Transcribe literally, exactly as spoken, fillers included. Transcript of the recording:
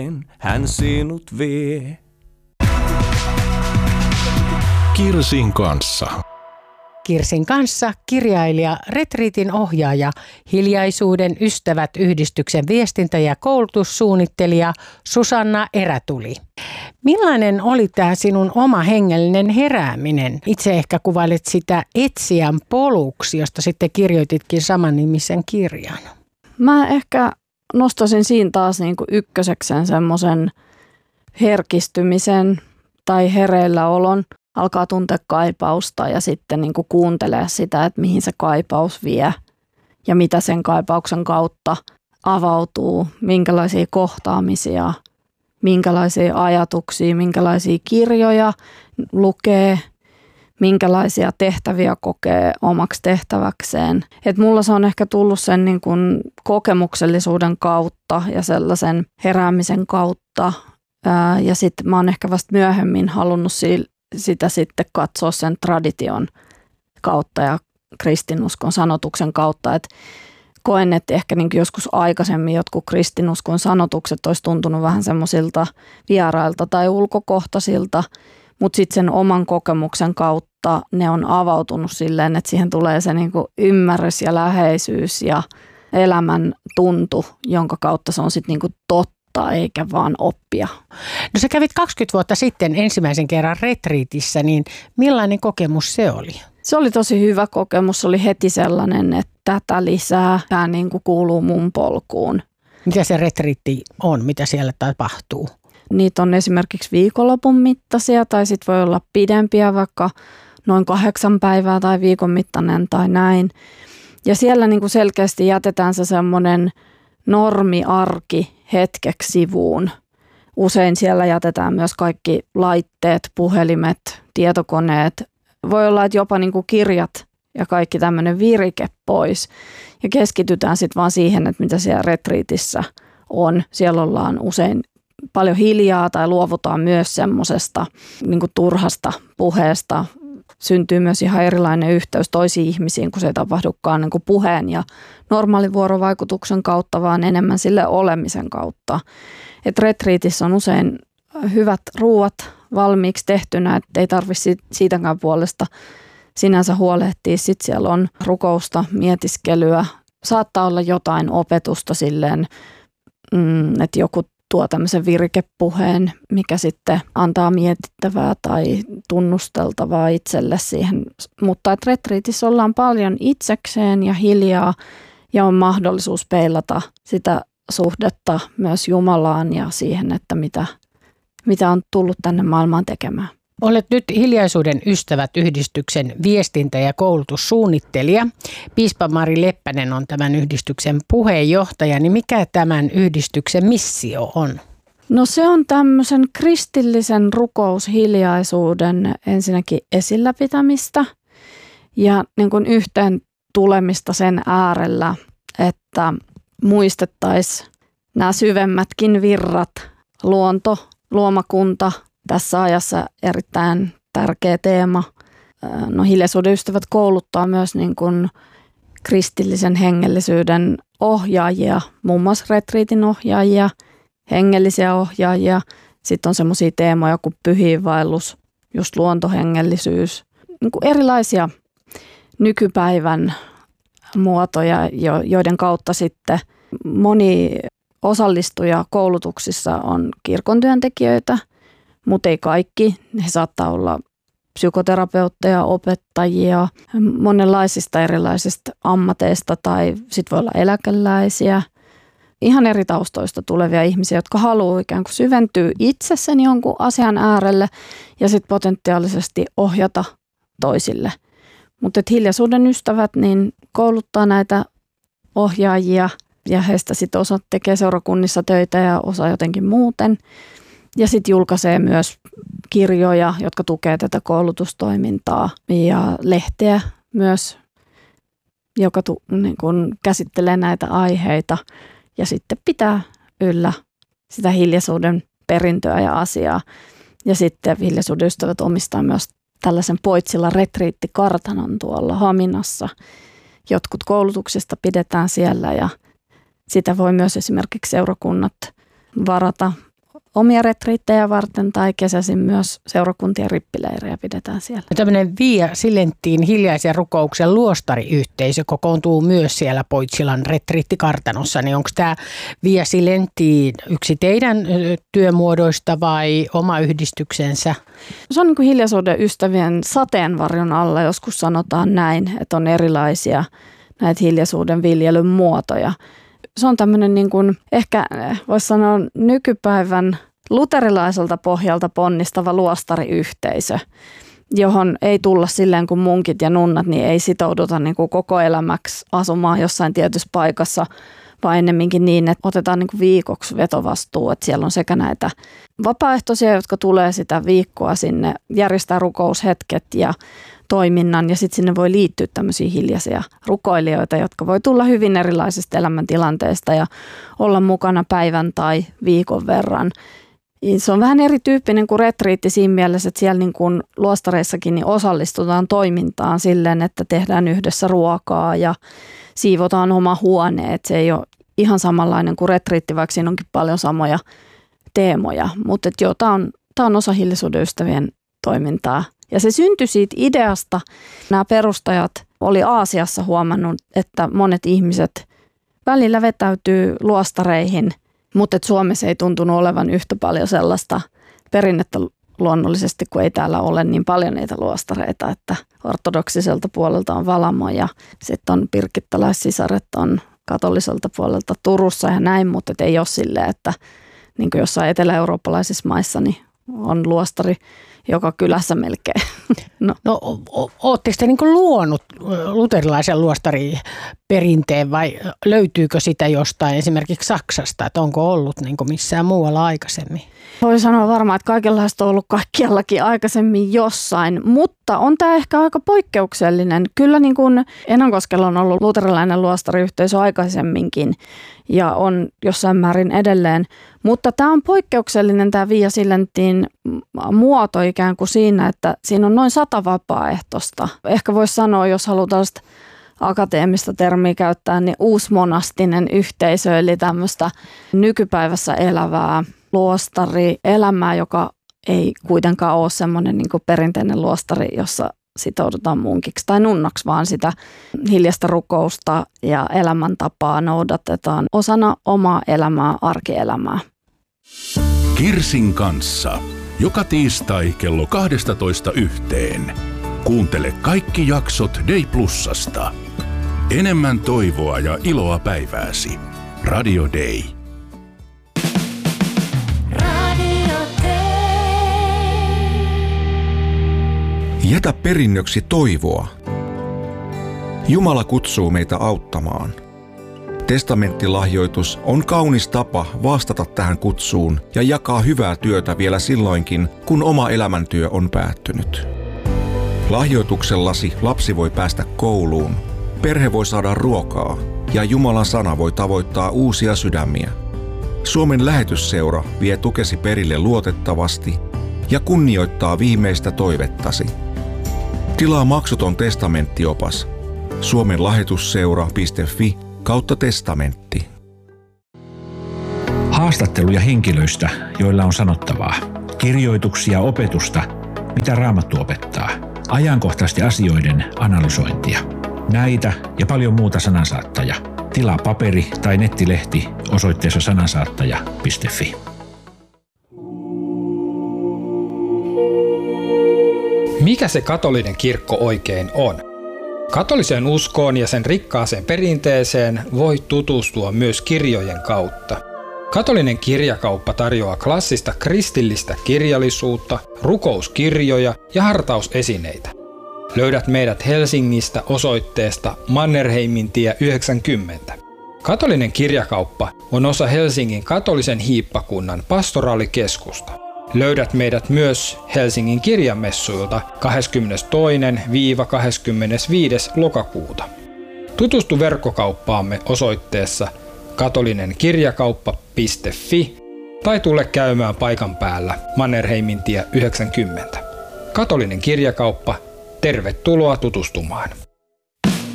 Hän sinut vie. Kirsin kanssa. Kirsin kanssa kirjailija, retriitin ohjaaja, Hiljaisuuden ystävät -yhdistyksen viestintä- ja koulutussuunnittelija Susanna Erätuli. Millainen oli tämä sinun oma hengellinen herääminen? Itse ehkä kuvailet sitä etsijän poluksi, josta sitten kirjoititkin samannimisen kirjan. Mä ehkä nostaisin siinä taas niin kuin ykköseksen semmoisen herkistymisen tai hereilläolon. Alkaa tuntea kaipausta ja sitten niin kuin kuuntelee sitä, että mihin se kaipaus vie ja mitä sen kaipauksen kautta avautuu, minkälaisia kohtaamisia, minkälaisia ajatuksia, minkälaisia kirjoja lukee, minkälaisia tehtäviä kokee omaksi tehtäväkseen. Et mulla se on ehkä tullut sen niin kuin kokemuksellisuuden kautta ja sellaisen heräämisen kautta. Ää, ja sitten mä oon ehkä vasta myöhemmin halunnut si- sitä sitten katsoa sen tradition kautta ja kristinuskon sanotuksen kautta. Et koen, että ehkä niin joskus aikaisemmin jotkut kristinuskon sanotukset olisi tuntunut vähän semmoisilta vierailta tai ulkokohtaisilta, mutta sitten sen oman kokemuksen kautta ne on avautunut silleen, että siihen tulee se niinku ymmärrys ja läheisyys ja elämän tuntu, jonka kautta se on sitten niinku totta eikä vaan oppia. No sä kävit kaksikymmentä vuotta sitten ensimmäisen kerran retriitissä, niin millainen kokemus se oli? Se oli tosi hyvä kokemus. Se oli heti sellainen, että tätä lisää. Tämä niinku kuuluu mun polkuun. Mitä se retriitti on? Mitä siellä tapahtuu? Niitä on esimerkiksi viikonlopun mittaisia tai sitten voi olla pidempiä, vaikka noin kahdeksan päivää tai viikon mittainen tai näin. Ja siellä niin kuin selkeästi jätetään se semmoinen normiarki hetkeksi sivuun. Usein siellä jätetään myös kaikki laitteet, puhelimet, tietokoneet. Voi olla, että jopa niin kuin kirjat ja kaikki tämmöinen virike pois. Ja keskitytään sitten vaan siihen, että mitä siellä retriitissä on. Siellä ollaan usein paljon hiljaa tai luovutaan myös semmoisesta niin kuin turhasta puheesta. Syntyy myös ihan erilainen yhteys toisiin ihmisiin, kun se ei tapahdukaan niin kuin puheen ja normaalin vuorovaikutuksen kautta, vaan enemmän sille olemisen kautta. Et retriitissä on usein hyvät ruuat valmiiksi tehtynä, että ei tarvitse siitäkään puolesta sinänsä huolehtia. Sitten siellä on rukousta, mietiskelyä. Saattaa olla jotain opetusta silleen, että joku tuo tämmöisen virikepuheen, mikä sitten antaa mietittävää tai tunnusteltavaa itselle siihen. Mutta että retriitissä ollaan paljon itsekseen ja hiljaa ja on mahdollisuus peilata sitä suhdetta myös Jumalaan ja siihen, että mitä, mitä on tullut tänne maailmaan tekemään. Olet nyt Hiljaisuuden ystävät -yhdistyksen viestintä- ja koulutussuunnittelija. Piispa Mari Leppänen on tämän yhdistyksen puheenjohtaja. Niin mikä tämän yhdistyksen missio on? No se on tämmöisen kristillisen rukoushiljaisuuden ensinnäkin esillä pitämistä ja niin kuin yhteen tulemista sen äärellä, että muistettaisiin nämä syvemmätkin virrat, luonto, luomakunta. Tässä ajassa erittäin tärkeä teema. No, Hiljaisuuden ystävät kouluttaa myös niin kuin kristillisen hengellisyyden ohjaajia, muun muassa retriitin ohjaajia, hengellisiä ohjaajia. Sitten on semmoisia teemoja kuin pyhiinvaellus, just luontohengellisyys. Niin kuin erilaisia nykypäivän muotoja, joiden kautta sitten moni osallistuja koulutuksissa on kirkon työntekijöitä, mutta ei kaikki. He saattaa olla psykoterapeutteja, opettajia, monenlaisista erilaisista ammateista tai sitten voi olla eläkeläisiä. Ihan eri taustoista tulevia ihmisiä, jotka haluaa ikään kuin syventyä itse sen jonkun asian äärelle ja sitten potentiaalisesti ohjata toisille. Mutta Hiljaisuuden ystävät niin kouluttaa näitä ohjaajia ja heistä sitten osa tekee seurakunnissa töitä ja osa jotenkin muuten. Ja sitten julkaisee myös kirjoja, jotka tukee tätä koulutustoimintaa ja lehteä myös, joka tu, niin kun käsittelee näitä aiheita ja sitten pitää yllä sitä hiljaisuuden perintöä ja asiaa. Ja sitten Hiljaisuuden ystävät omistaa myös tällaisen Poitsilla retriittikartanon tuolla Haminassa. Jotkut koulutuksista pidetään siellä ja sitä voi myös esimerkiksi seurakunnat varata omia retriittejä varten tai kesäisin myös seurakuntien rippileirejä pidetään siellä. Tämmöinen Via Silenttiin hiljaisen rukouksen luostariyhteisö kokoontuu myös siellä Poitsilan retriittikartanossa. Niin onko tämä Via Silenttiin yksi teidän työmuodoista vai oma yhdistyksensä? Se on niin kuin hiljaisuuden ystävien sateenvarjon alla, joskus sanotaan näin, että on erilaisia näitä hiljaisuuden viljelyn muotoja. Se on tämmöinen niin kuin, ehkä voisi sanoa nykypäivän luterilaiselta pohjalta ponnistava luostariyhteisö, johon ei tulla silleen kuin munkit ja nunnat, niin ei sitouduta niin kuin koko elämäksi asumaan jossain tietyssä paikassa, vaan ennemminkin niin, että otetaan niin kuin viikoksi vetovastuu, että siellä on sekä näitä vapaaehtoisia, jotka tulee sitä viikkoa sinne, järjestää rukoushetket ja toiminnan ja sitten sinne voi liittyä tämmöisiä hiljaisia rukoilijoita, jotka voi tulla hyvin erilaisista elämäntilanteista ja olla mukana päivän tai viikon verran. Se on vähän erityyppinen kuin retriitti siinä mielessä, että siellä niin kuin luostareissakin niin osallistutaan toimintaan silleen, että tehdään yhdessä ruokaa ja siivotaan oma huone. Että se ei ole ihan samanlainen kuin retriitti, vaikka siinä onkin paljon samoja teemoja. Mutta joo, tämä on, tämä on osa hiljaisuuden ystävien toimintaa. Ja se syntyi siitä ideasta. Nämä perustajat oli Aasiassa huomannut, että monet ihmiset välillä vetäytyy luostareihin, mutta että Suomessa ei tuntunut olevan yhtä paljon sellaista perinnettä luonnollisesti, kun ei täällä ole niin paljon niitä luostareita, että ortodoksiselta puolelta on Valamo ja sitten on pirkkittäläissisaret on katoliselta puolelta Turussa ja näin, mutta ei ole silleen, että niin kuin jossain etelä-eurooppalaisissa maissa niin on luostari joka kylässä melkein. No, no ootteko te niin kuin luonut luterilaisen luostariperinteen vai löytyykö sitä jostain esimerkiksi Saksasta, että onko ollut niin kuin missään muualla aikaisemmin? Voi sanoa varmaan, että kaikenlaista on ollut kaikkiallakin aikaisemmin jossain, mutta on tämä ehkä aika poikkeuksellinen. Kyllä niin kuin Enonkoskella on ollut luterilainen luostariyhteisö aikaisemminkin ja on jossain määrin edelleen, mutta tämä on poikkeuksellinen tämä Via Silenttiin muoto ikään kuin siinä, että siinä on noin sata vapaaehtoista. Ehkä voisi sanoa, jos halutaan akateemista termiä käyttää, niin uusmonastinen yhteisö, eli tämmöistä nykypäivässä elävää luostarielämää, joka ei kuitenkaan ole semmoinen niin kuin perinteinen luostari, jossa sitoudutaan munkiksi tai nunnaksi, vaan sitä hiljaista rukousta ja elämäntapaa noudatetaan osana omaa elämää, arkielämää. Kirsin kanssa. Joka tiistai kello kaksitoista yhteen. Kuuntele kaikki jaksot Day Plusasta. Enemmän toivoa ja iloa päivääsi. Radio Day. Radio Day. Jätä perinnöksi toivoa. Jumala kutsuu meitä auttamaan. Testamenttilahjoitus on kaunis tapa vastata tähän kutsuun ja jakaa hyvää työtä vielä silloinkin, kun oma elämäntyö on päättynyt. Lahjoituksellasi lapsi voi päästä kouluun, perhe voi saada ruokaa ja Jumalan sana voi tavoittaa uusia sydämiä. Suomen lähetysseura vie tukesi perille luotettavasti ja kunnioittaa viimeistä toivettasi. Tilaa maksuton testamenttiopas suomen lahjoitusseura piste fi kautta testamentti. Haastatteluja henkilöistä, joilla on sanottavaa. Kirjoituksia opetusta, mitä Raamattu opettaa. Ajankohtaisten asioiden analysointia. Näitä ja paljon muuta Sanansaattaja. Tilaa paperi- tai nettilehti osoitteessa sanansaattaja piste fi. Mikä se katolinen kirkko oikein on? Katoliseen uskoon ja sen rikkaaseen perinteeseen voi tutustua myös kirjojen kautta. Katolinen kirjakauppa tarjoaa klassista kristillistä kirjallisuutta, rukouskirjoja ja hartausesineitä. Löydät meidät Helsingistä osoitteesta Mannerheimintie yhdeksänkymmentä. Katolinen kirjakauppa on osa Helsingin katolisen hiippakunnan pastoraalikeskusta. Löydät meidät myös Helsingin kirjamessuilta kahdeskymmenestoinen kahdeskymmenesviides lokakuuta. Tutustu verkkokauppaamme osoitteessa katolinenkirjakauppa piste fi tai tule käymään paikan päällä Mannerheimintie yhdeksänkymmentä. Katolinen kirjakauppa, tervetuloa tutustumaan.